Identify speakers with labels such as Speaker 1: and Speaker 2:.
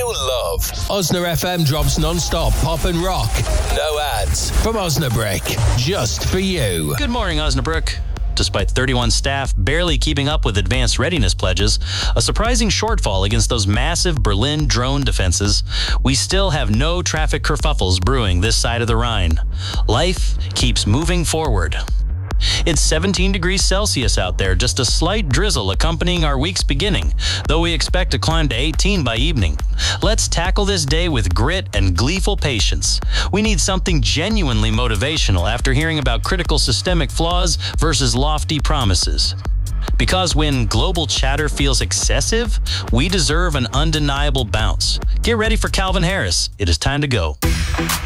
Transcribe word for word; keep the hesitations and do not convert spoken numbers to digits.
Speaker 1: you'll love. Osna F M drops non-stop pop and rock. No ads. From Osnabrück. Just for you.
Speaker 2: Good morning, Osnabrück. Despite thirty-one staff barely keeping up with advanced readiness pledges, a surprising shortfall against those massive Berlin drone defenses, we still have no traffic kerfuffles brewing this side of the Rhine. Life keeps moving forward. It's seventeen degrees Celsius out there, just a slight drizzle accompanying our week's beginning, though we expect to climb to eighteen by evening. Let's tackle this day with grit and gleeful patience. We need something genuinely motivational after hearing about critical systemic flaws versus lofty promises. Because when global chatter feels excessive, we deserve an undeniable bounce. Get ready for Calvin Harris. It is time to go.